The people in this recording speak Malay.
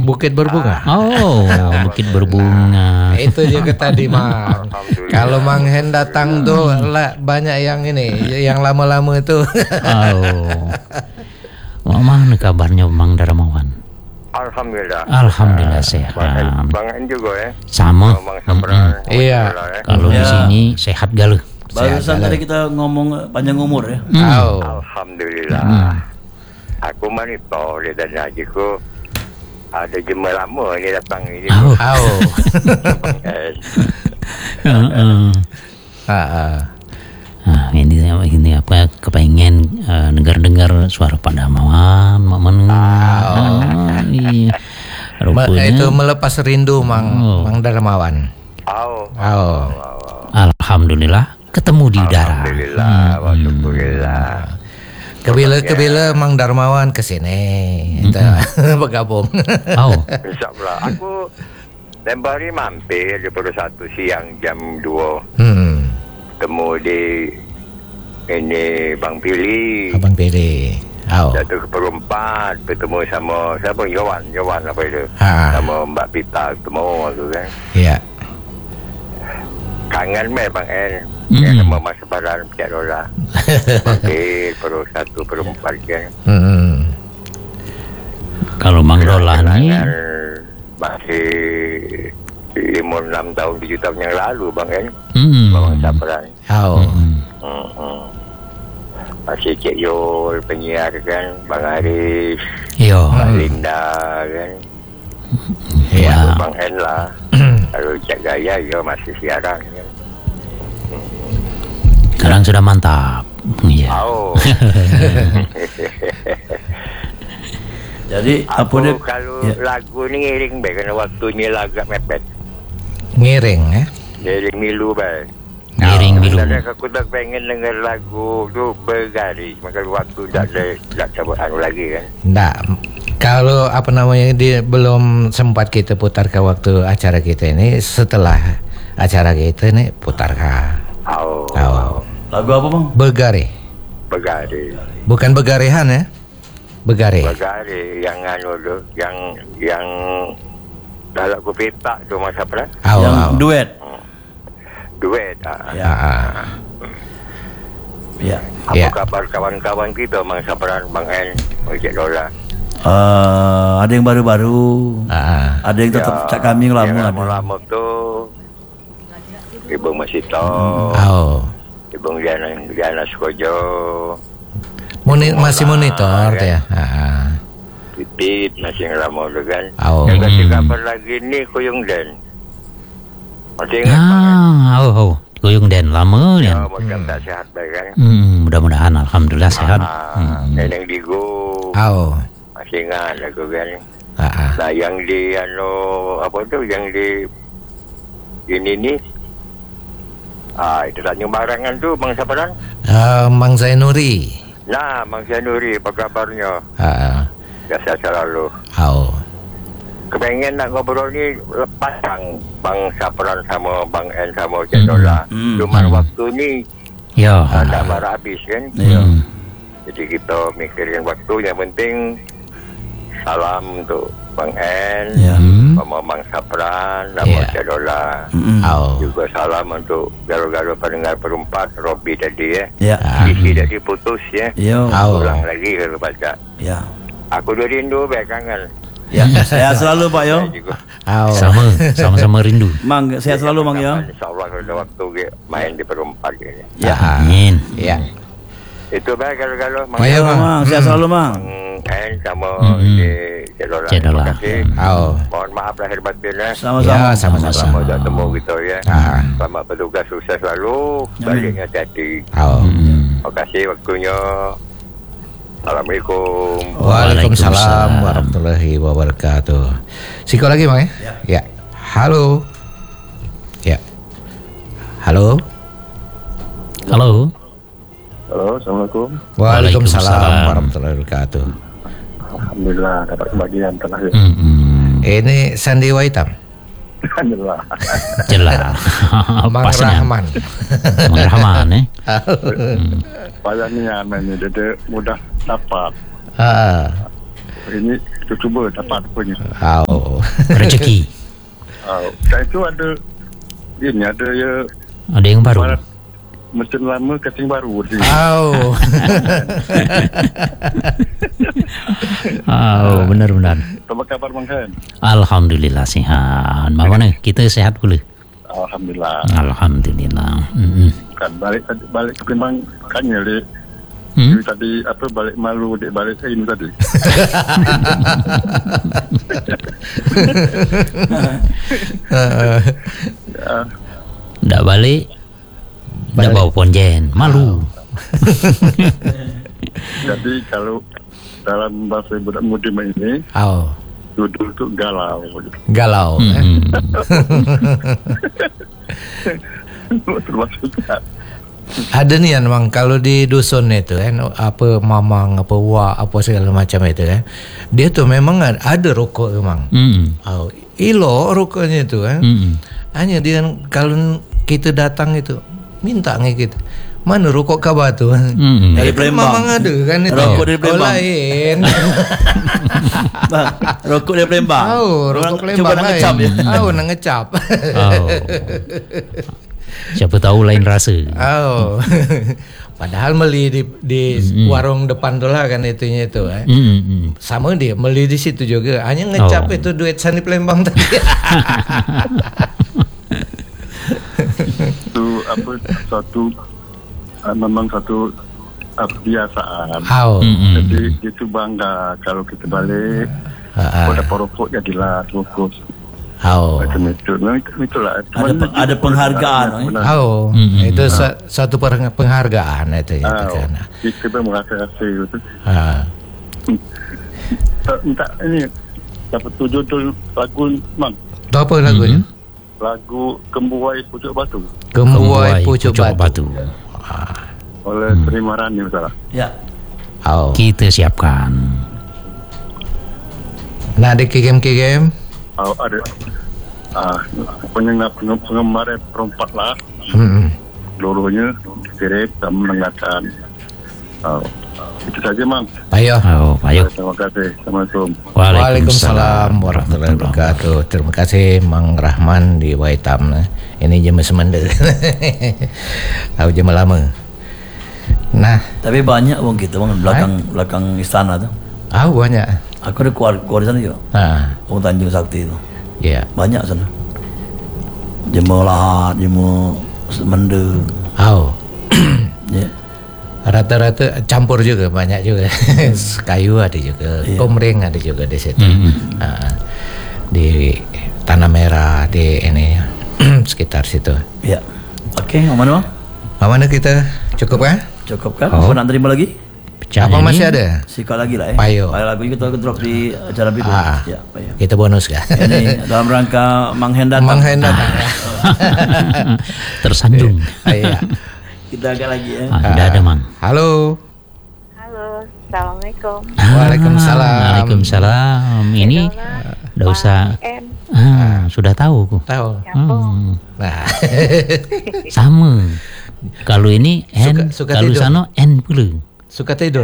Bukit Berbunga. Oh, Bukit Berbunga. Itu juga tadi Mang. Kalau Mang Hen datang tuh banyak yang ini, yang lama-lama itu. Mana kabarnya Mang Darmawan? Alhamdulillah sehat. Bang En juga ya. Sama. Iya. Kalau di sini sehat galuh. Barusan tadi kita ngomong panjang umur ya. Alhamdulillah. Aku monitor dan hajiku ada jemaah lama ini datang ini. Ini apa kepengen dengar suara Pak Darmawan, iya. Itu melepas rindu Mang Darmawan. Alhamdulillah ketemu di udara. Alhamdulillah. Kebila Mang Darmawan kesini, bergabung. Insyaallah. Aku lembari mampir di satu siang jam 2. Ketemu di ini Bang Pili. Abang Pili. Jatuh ke perempat, ketemu sama siapa? Yowan apa itu? Sama Mbak Pita ketemu tu kan. Iya. Kangen Bang En. Yang nama masa baran pecah dolar. Mampir satu perempat kan. Kalau Mang Dola ni masih 5-6 tahun 7 tahun yang lalu Bang En. Bang Sapran. Masih Cik Yol penyiar kan, Bang Arif, Bang Linda kan. Bang En lah. Kalau Cik Gaya dia masih siaran kan. Sekarang sudah mantap. Iya. Jadi kalau lagu ni ngiring baik kerana waktunya agak mepet. Ngiring Ngiring milu baik. Ngiring milu. Aku tak pengen dengar lagu tu bergaris, maka waktu tak cabut lagi kan. Tak. Kalau apa namanya dia belum sempat kita putarkan waktu acara kita ini, setelah acara kita ini putarkan. Lagu apa Bang? Begari. Bukan Begarehan ya? Begari yang tu, yang dalam kupita tu masa apa? Duet. Apa kabar kawan-kawan kita Mang Sapran, Bang En, Cik Dola? Ada yang baru-baru, ada yang tetap cak kami lama. Yang lama tu Ibu Masito, Ibu Diana Skojo, masih monitor ya. Pipit masih lama tu kan. Yang kasih kabar lagi ni Kuyung Den. Masih ingat Kuyung Den lama ya. Macam tak sihat baik kan. Mudah-mudahan alhamdulillah sehat. Neneng Digo. Masih ingat aku kan. Nah yang di apa tu yang di ini ni. Itu tanya barangan tu Bang Sapran. Mang Zainuri. Nah, Mang Zainuri apa kabarnya? Biasa selalu. Kepengen nak ngobrol ni lepas Bang Sapran sama Bang En sama Cik Dola. Cuma waktu ni tak marah habis kan. Jadi kita mikirin waktu, yang penting salam untuk Bang En, sama Bang Sapran, sama Cik Dola. Juga salam untuk garo-garo pendengar perempat, Robi tadi Sisi tadi putus ulang lagi kalau baca. Aku dah rindu baik kangen. Saya selalu Pak Yo. Sama-sama rindu. Mang, saya selalu Mang Yo. InsyaAllah kalau ada waktu main di perempat ni. Amin. Itu baik kalau Mang. Saya selalu Mang. Sama Cik Dola. Terima kasih. Mohon maaf lahir batin ya. Sama-sama. Sama bertemu gitu ya. Selamat bertugas, sukses selalu. Baliknya jadi. Terima kasih waktunya. Assalamualaikum. Waalaikumsalam warahmatullahi wabarakatuh. Siko lagi Mang ya? Halo. Halo. Assalamualaikum. Waalaikumsalam warahmatullahi wabarakatuh. Alhamdulillah dapat kebahagiaan terakhir. Ini Sandiwa Hitam. Alhamdulillah. Jelas. Mang Rahman. Mang Rahman Banyak ni ini dia mudah dapat. Ini kita cuba dapat punya. Rezeki. Dan itu ada ya. Ada yang baru. Mesin lama keting baru. Benar-benar. Apa kabar Bang Hen? Alhamdulillah sehat. Mana kita sehat pula. Alhamdulillah. Kan balik ke Palembang kan ya tadi balik malu balik ke ini tadi. Ndak balik. Ndak bawa ponjen, malu. Jadi kalau dalam bahasa budak muda ini, duduk itu galau. Ada nih memang kalau di dusun itu kan apa mamang apa wak apa segala macam itu kan dia tuh memang ada rokok memang. Ilo rokoknya itu kan. Hanya dia kalau kita datang itu minta gitu. Mana rokok kabar tu? Dari Palembang. Memang ada kan itu. Rokok dari Palembang. Lain. Rokok dari Palembang. Rokok Palembang. Coba nak ngecap ya. Nak ngecap. Siapa tahu lain rasa. Padahal beli di warung depan tu lah kan itunya itu. Sama dia beli di situ juga. Hanya ngecap itu duit sani Palembang tadi. Itu memang satu kebiasaan. Jadi itu bangga kalau kita balik pada perokok jadilah fokus. Macam itu. Itulah. Ada penghargaan. Itu satu penghargaan itu. Kita merasa itu. Minta ini dapat judul lagu Mang. Apa lagunya? Lagu Kembuai Pucuk Batu. Kembuai Pucuk Batu. Oleh Sri Marani salah. Ya. Kita siapkan. Nah, ada kigem-kigem. Ada. Penggemar perempat lah. Seluruhnya kirim dan mendengarkan. Itu saja Mang. Ayo. Terima kasih. Assalamualaikum. Waalaikumsalam warahmatullahi wabarakatuh. Terima kasih Mang Rahman di Waitam. Ini jam semenda. Tahu jam lama. Nah, tapi banyak wong kita belakang istana tu. Banyak. Aku ada keluar di sana juga. Wong Tanjung Sakti tu. Ya. Banyak sana. Jemur Lahat, jemur Semenda. Ya. Rata-rata campur juga, banyak juga. Kayu ada juga, komering ada juga di situ. Di Tanah Merah, di ini sekitar situ. Ya. Okey, mana? Mana kita cukup kan? Cukup kan? Apa nak terima lagi? Apa masih ada? Sikat lagi lah Payo. Lagu kita drop di acara video. Ya, Payo. Kita bonus kan? Ini dalam rangka Mang Hen datang. Tersanjung. Iya. Kita agak lagi ya. Sudah ada Mang. Halo. Assalamualaikum. Waalaikumsalam. Waalaikumsalam. Ini dah usah. Sudah tahu ku. Tahu. Nah. Sama. Kalau ini N, kalau sana N pula. Suka tidur.